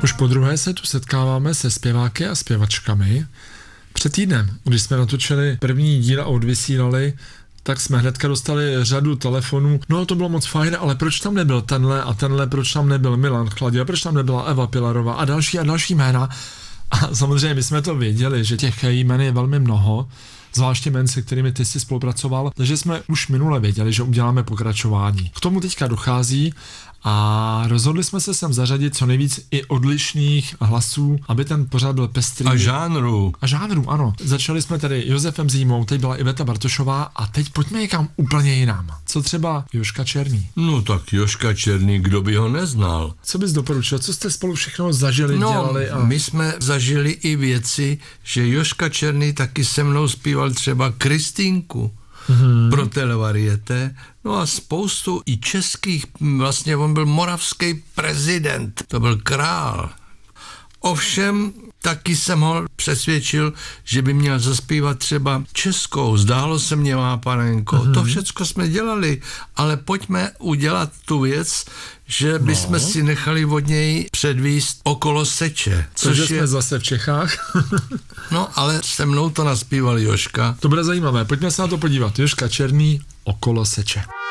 Už podruhé se tu setkáváme se zpěváky a zpěvačkami. Před týdnem, když jsme natočili první díl a odvysílali, tak jsme hnedka dostali řadu telefonů. No, to bylo moc fajn, ale proč tam nebyl tenhle a tenhle, proč tam nebyl Milan Chladě, proč tam nebyla Eva Pilarová a další jména. A samozřejmě my jsme to věděli, že těch jmen je velmi mnoho, zvláště jmen, se kterými ty jsi spolupracoval, takže jsme už minule věděli, že uděláme pokračování. K tomu teďka dochází a rozhodli jsme se sem zařadit co nejvíc i odlišných hlasů, aby ten pořad byl pestrý. A žánru. A žánru, ano. Začali jsme tady Josefem Zímou, teď byla Iveta Bartošová a teď pojďme někam úplně jinam. Co třeba Jožka Černý? No tak Jožka Černý, kdo by ho neznal? Co bys doporučil? Co jste spolu všechno zažili, dělali? A... my jsme zažili i věci, že Jožka Černý taky se mnou zpíval třeba Kristýnku. Pro Televarieté, no a spoustu i českých, vlastně on byl moravský prezident, to byl král. Ovšem, taky jsem ho přesvědčil, že by měl zaspívat třeba českou, zdálo se mě, má panenko, to všecko jsme dělali, ale pojďme udělat tu věc, že bychom si nechali od něj předvíst Okolo seče. Což jsme zase v Čechách. No, ale se mnou to naspíval Jožka. To bude zajímavé, pojďme se na to podívat. Jožka Černý, Okolo seče.